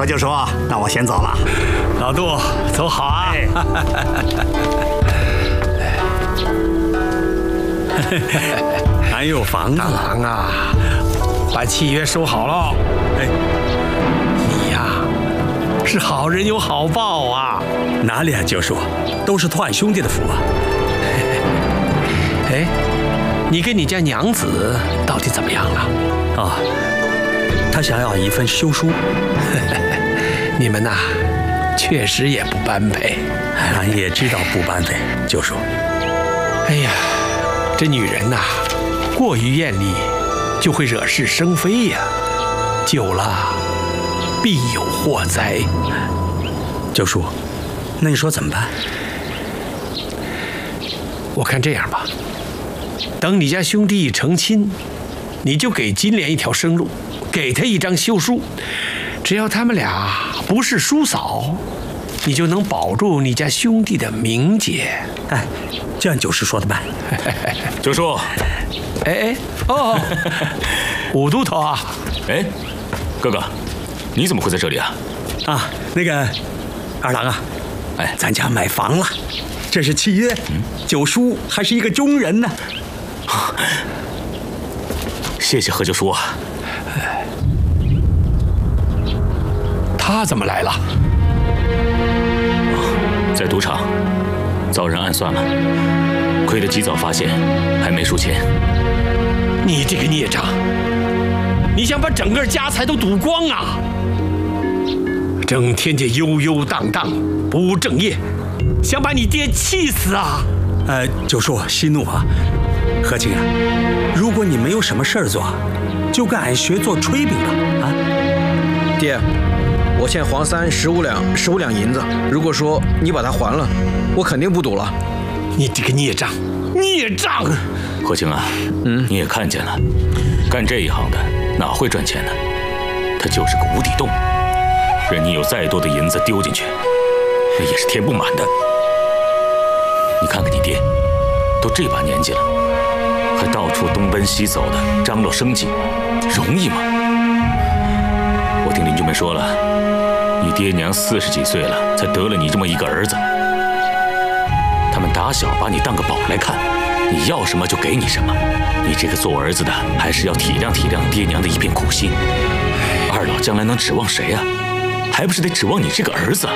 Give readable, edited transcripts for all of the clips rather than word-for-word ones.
何就说，那我先走了。 老杜，走好啊！ 俺有房子。 大郎啊，把契约收好了。 哎， 你呀，是好人有好报啊！ 哪里啊，九叔，都是托俺兄弟的福啊。 哎，你跟你家娘子到底怎么样了？ 啊，他想要一份休书。 你们呐，确实也不般配。 俺也知道不般配，九叔。 哎呀，这女人呐，过于艳丽，就会惹是生非呀，久了必有祸灾。 九叔，那你说怎么办？ 我看这样吧，等你家兄弟成亲，你就给金莲一条生路，给他一张休书，只要他们俩不是叔嫂，你就能保住你家兄弟的名节。 哎，就按九叔说的办。 九叔， 哦，武都头啊！ 哎，哥哥，你怎么会在这里啊？ 啊，那个二郎啊， 哎， 咱家买房了，这是契约。九叔还是一个中人呢。 谢谢何九叔啊。 他怎么来了？ 在赌场遭人暗算了，亏得及早发现，还没输钱。 你这个孽障！你想把整个家财都赌光啊！整天就悠悠荡荡，不务正业，想把你爹气死啊！ 九叔息怒啊，何清啊，如果你没有什么事儿做，就跟俺学做炊饼吧。啊， 爹，我欠黄三15两银子，如果说你把它还了，我肯定不赌了。 你这个孽障，孽障！ 何清啊，你也看见了，干这一行的哪会赚钱呢？它就是个无底洞，任你有再多的银子丢进去，那也是填不满的。你看看你爹，都这把年纪了，还到处东奔西走的张罗生计，容易吗？我听邻居们说了，你爹娘40几岁了，才得了你这么一个儿子。他们打小把你当个宝来看，你要什么就给你什么。你这个做儿子的，还是要体谅体谅爹娘的一片苦心。二老将来能指望谁啊？还不是得指望你这个儿子。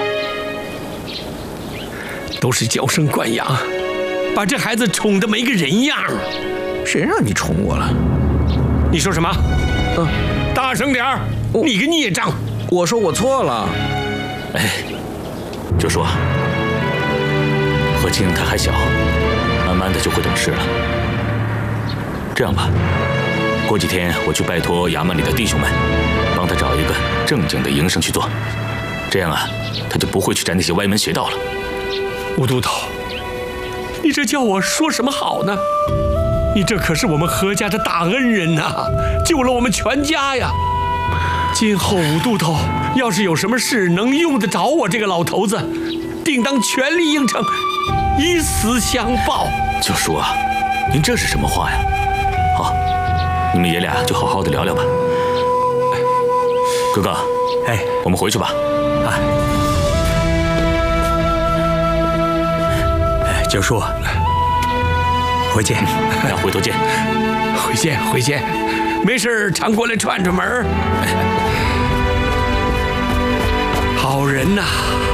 都是娇生惯养，把这孩子宠得没个人样。 谁让你宠我了？ 你说什么？大声点儿！你个孽障！ 我说我错了。 哎，就说何清他还小，慢慢的就会懂事了。这样吧，过几天我去拜托衙门里的弟兄们，帮他找一个正经的营生去做，这样啊，他就不会去沾那些歪门邪道了。 吴都头，你这叫我说什么好呢？你这可是我们何家的大恩人呐，救了我们全家呀！今后武都头要是有什么事能用得着我这个老头子，定当全力应承，以死相报。 九叔啊，您这是什么话呀？好，你们爷俩就好好的聊聊吧。哥哥， 哎， 我们回去吧。 啊，九叔，回见。 那回头见。 回见，没事常过来串串门。好人呐！